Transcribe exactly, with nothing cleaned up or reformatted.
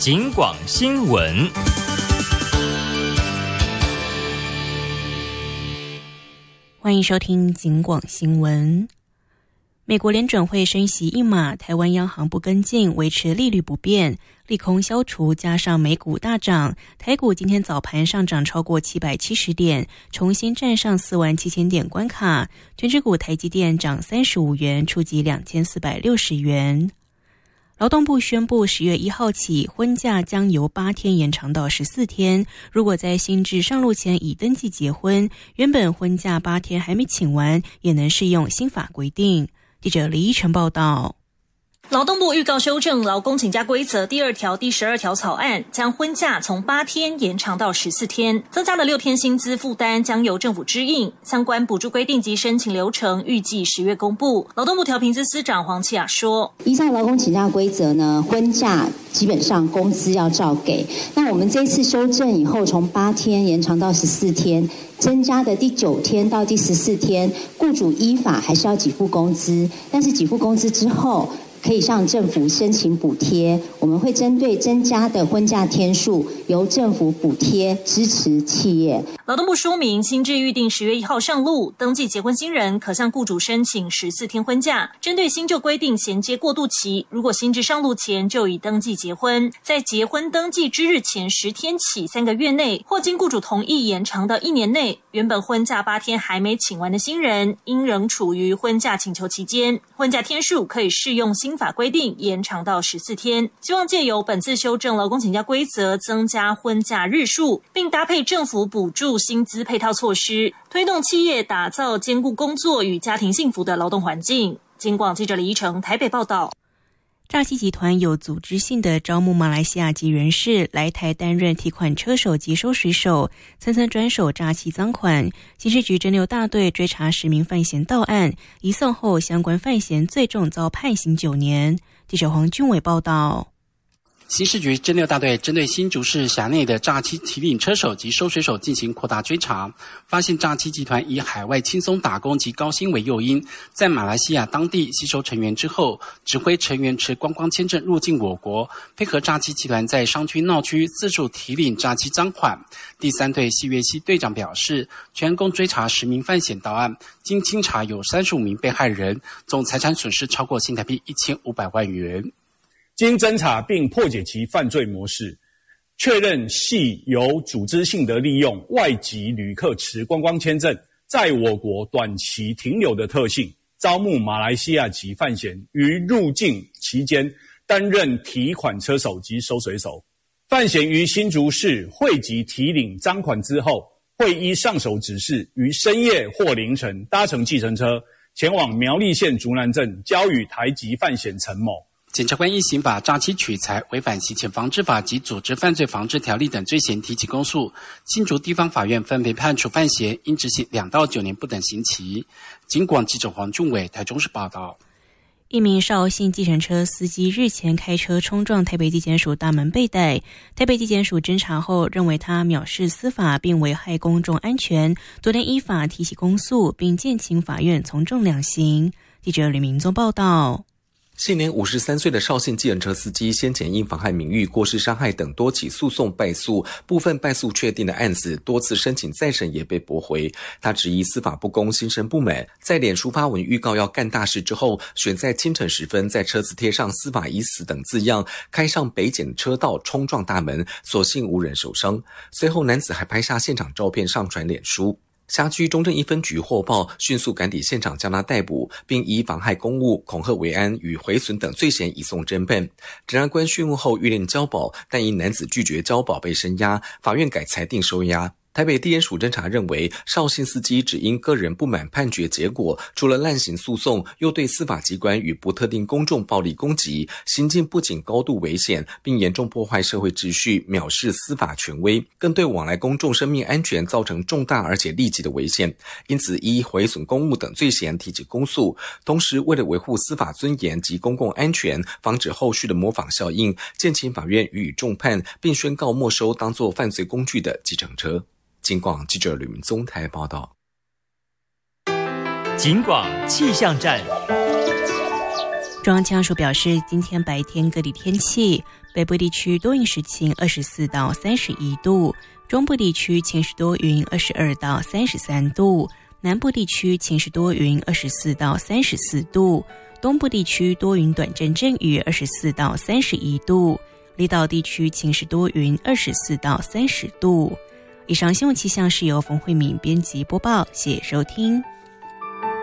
警广新闻。 欢迎收听警广新闻。美国联准会升息一码，台湾央行不跟进，维持利率不变，利空消除，加上美股大涨，台股今天早盘上涨超过七百七十点，重新站上四万七千点关卡。全指股台积电涨三十五元，触及两千四百六十元。劳动部宣布，十月一号起，婚假将由八天延长到十四天。如果在新制上路前已登记结婚，原本婚假八天还没请完，也能适用新法规定。记者李依晨报道。 劳动部预告修正劳工请假规则第二条、第十二条草案，将婚假从八天延长到十四天，增加了六天薪资负担将由政府支应。相关补助规定及申请流程预计十月公布。劳动部调评司司长黄启雅说， 依照劳工请假规则呢，婚假基本上工资要照给。那我们这一次修正以后，从八天延长到十四天，增加的第九天到第十四天，雇主依法还是要给付工资，但是给付工资之后，可以向政府申请补贴，我们会针对增加的婚假天数，由政府补贴支持企业。 劳动部说明，新制预定十月一号上路，登记结婚新人可向雇主申请十四天婚假，针对新旧规定衔接过渡期，如果新制上路前就已登记结婚，在结婚登记之日前十天起三个月内，或经雇主同意延长到一年内，原本婚假八天还没请完的新人，应仍处于婚假请求期间，婚假天数可以适用新法规定延长到十四天，希望借由本次修正劳工请假规则，增加婚假日数，并搭配政府补助薪资配套措施，推动企业打造兼顾工作与家庭幸福的劳动环境。警广记者李依成台北报道。 诈欺集团有组织性的招募马来西亚籍人士来台担任提款车手及收水手，层层转手诈欺赃款。刑事局侦六大队追查十名犯嫌到案，移送后相关犯嫌最重遭判刑九年。记者黄俊伟报道。 刑事局侦六大队针对新竹市辖内的诈欺提领车手及收水手进行扩大追查，发现诈欺集团以海外轻松打工及高薪为诱因，在马来西亚当地吸收成员之后，指挥成员持观光签证入境我国，配合诈欺集团在商区闹区自助提领诈欺赃款。第三队谢月熙队长表示，全共追查十名犯嫌到案，经清查有三十五名被害人，总财产损失超过新台币一千五百万元。 经侦查并破解其犯罪模式，确认系有组织性的利用外籍旅客持观光签证在我国短期停留的特性，招募马来西亚籍犯嫌于入境期间担任提款车手及收水手。犯嫌于新竹市汇集提领赃款之后，会依上手指示于深夜或凌晨搭乘计程车前往苗栗县竹南镇交予台籍犯嫌陈某。 检察官依刑法诈欺取财、违反洗钱防治法及组织犯罪防治条例等罪嫌提起公诉，新竹地方法院分别判处犯嫌应执行两到九年不等刑期。警广记者黄俊伟台中市报道。 一名绍兴计程车司机日前开车冲撞台北地检署大门被逮，台北地检署侦查后认为他藐视司法并危害公众安全，昨天依法提起公诉，并建请法院从重量刑。记者吕明宗报道。 现年五十三岁的绍兴计程车司机先前因妨害名誉、过失伤害等多起诉讼败诉，部分败诉确定的案子多次申请再审也被驳回。他质疑司法不公，心生不满，在脸书发文预告要干大事之后，选在清晨时分在车子贴上司法已死等字样，开上北检车道冲撞大门，所幸无人受伤。随后男子还拍下现场照片上传脸书。辖区中正一分局获报，迅速赶抵现场将他逮捕，并以妨害公务、恐吓为安与毁损等罪嫌移送侦办。检察官讯问后预令交保，但因男子拒绝交保被声押，法院改裁定收押。台北地检署侦查认为，绍兴司机只因个人不满判决结果，除了滥行诉讼，又对司法机关与不特定公众暴力攻击，行径不仅高度危险，并严重破坏社会秩序，藐视司法权威，更对往来公众生命安全造成重大而且立即的危险。因此，依毁损公务等罪嫌提起公诉。同时，为了维护司法尊严及公共安全，防止后续的模仿效应，建请法院予以重判，并宣告没收当作犯罪工具的计程车。警广记者吕明宗台报道。 警广气象站。 中央气象署表示，今天白天各地天气，北部地区多云时晴，二十四到三十一度；中部地区晴时多云，二十二到三十三度；南部地区晴时多云，二十四到三十四度；东部地区多云短阵阵雨，二十四到三十一度；离岛地区晴时多云，二十四到三十度。以上新闻气象是由冯慧敏编辑播报，谢谢收听。